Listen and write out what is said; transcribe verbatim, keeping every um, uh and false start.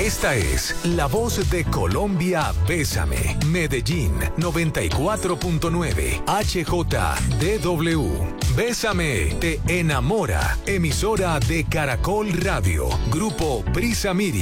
Esta es la voz de Colombia. Bésame. Medellín noventa y cuatro punto nueve H J D W. Bésame te enamora. Emisora de Caracol Radio. Grupo Brisa Media.